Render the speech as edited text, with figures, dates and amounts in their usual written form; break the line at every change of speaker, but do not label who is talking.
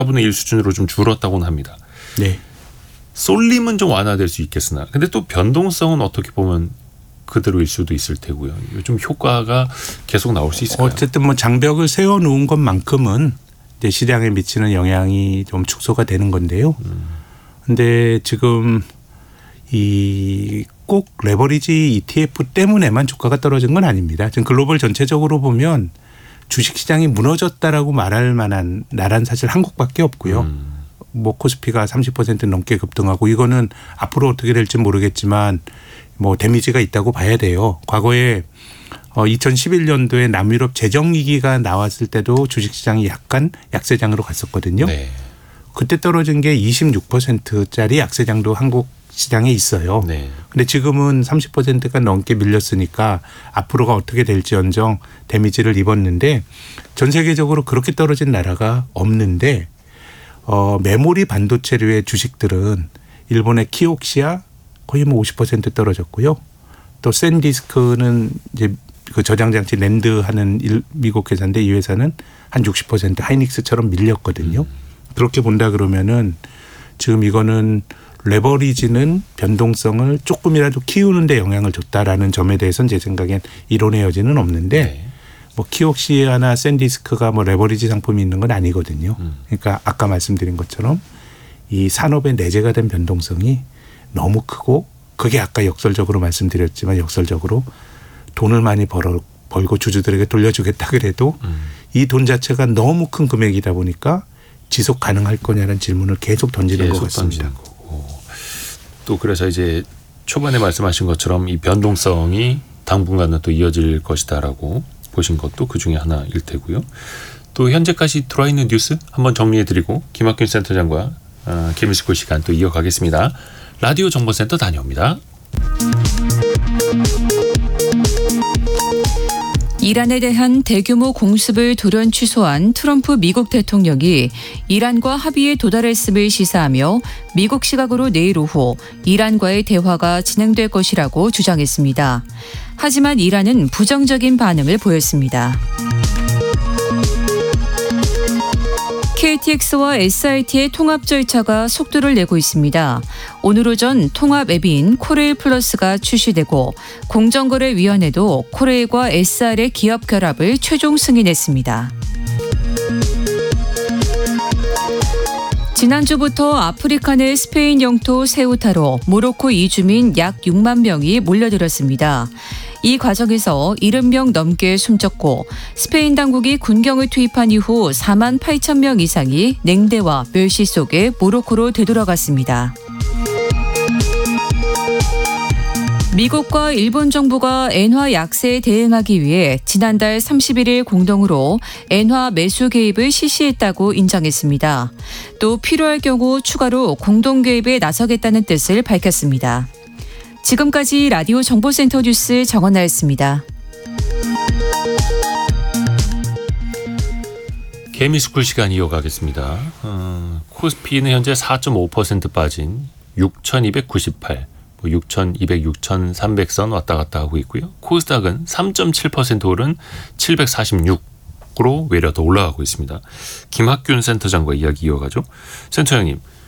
4분의 1 수준으로 좀 줄었다고는 합니다.
네.
쏠림은 좀 완화될 수 있겠으나 근데 또 변동성은 어떻게 보면 그대로일 수도 있을 테고요. 좀 효과가 계속 나올 수 있을까요?
어쨌든 뭐 장벽을 세워놓은 것만큼은 이제 시장에 미치는 영향이 좀 축소가 되는 건데요. 근데 지금 이 꼭 레버리지 ETF 때문에만 주가가 떨어진 건 아닙니다. 지금 글로벌 전체적으로 보면 주식시장이 무너졌다라고 말할 만한 나라는 사실 한국밖에 없고요. 뭐 코스피가 30% 넘게 급등하고 이거는 앞으로 어떻게 될지 모르겠지만 뭐 데미지가 있다고 봐야 돼요. 과거에 2011년도에 남유럽 재정위기가 나왔을 때도 주식시장이 약간 약세장으로 갔었거든요.
네.
그때 떨어진 게 26%짜리 약세장도 한국 시장에 있어요.
네.
근데 지금은 30%가 넘게 밀렸으니까 앞으로가 어떻게 될지언정 데미지를 입었는데 전 세계적으로 그렇게 떨어진 나라가 없는데 메모리 반도체류의 주식들은 일본의 키옥시아 거의 뭐 50% 떨어졌고요. 또 샌디스크는 이제 그 저장장치 랜드 하는 미국 회사인데 이 회사는 한 60% 하이닉스처럼 밀렸거든요. 그렇게 본다 그러면은 지금 이거는 레버리지는 변동성을 조금이라도 키우는 데 영향을 줬다라는 점에 대해서는 제 생각엔 이론의 여지는 없는데
네.
뭐 키옥시아나 샌디스크가 뭐 레버리지 상품이 있는 건 아니거든요. 그러니까 아까 말씀드린 것처럼 이 산업의 내재가 된 변동성이 너무 크고 그게 아까 역설적으로 말씀드렸지만 역설적으로 돈을 많이 벌고 주주들에게 돌려주겠다 그래도 이 돈 자체가 너무 큰 금액이다 보니까 지속 가능할 거냐는 질문을 계속 던지는 것 같습니다.
또 그래서 이제 초반에 말씀하신 것처럼 이 변동성이 당분간은 또 이어질 것이다라고 보신 것도 그중에 하나일 테고요. 또 현재까지 들어와 있는 뉴스 한번 정리해드리고 김학균 센터장과 개미스쿨 시간 또 이어가겠습니다. 라디오 정보센터 다녀옵니다.
이란에 대한 대규모 공습을 돌연 취소한 트럼프 미국 대통령이 이란과 합의에 도달했음을 시사하며 미국 시각으로 내일 오후 이란과의 대화가 진행될 것이라고 주장했습니다. 하지만 이란은 부정적인 반응을 보였습니다. KTX와 SRT의 통합 절차가 속도를 내고 있습니다. 오늘 오전 통합 앱인 코레일 플러스가 출시되고 공정거래위원회도 코레일과 SR의 기업 결합을 최종 승인했습니다. 지난주부터 아프리카 내 스페인 영토 세우타로 모로코 이주민 약 6만 명이 몰려들었습니다. 이 과정에서 70명 넘게 숨졌고 스페인 당국이 군경을 투입한 이후 4만 8천 명 이상이 냉대와 멸시 속에 모로코로 되돌아갔습니다. 미국과 일본 정부가 엔화 약세에 대응하기 위해 지난달 31일 공동으로 엔화 매수 개입을 실시했다고 인정했습니다. 또 필요할 경우 추가로 공동 개입에 나서겠다는 뜻을 밝혔습니다. 지금까지 라디오 정보센터 뉴스 정원나였습니다.
개미스쿨 시간 이어가겠습니다. 코스피는 현재 4.5% 빠진 6,298, 6,200, 6,300선 왔다 갔다 하고 있고요. 코스닥은 3.7% 오른 746으로 외려 더 올라가고 있습니다. 김학균 센터장과 이야기 이어가죠. 센터장님,